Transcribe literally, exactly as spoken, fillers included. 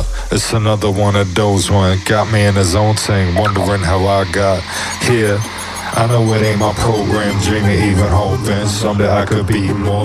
Yeah, it's another one of those one. Got me in his own thing, wondering how I got here. I know it ain't my program, dreaming, even hoping someday I could be more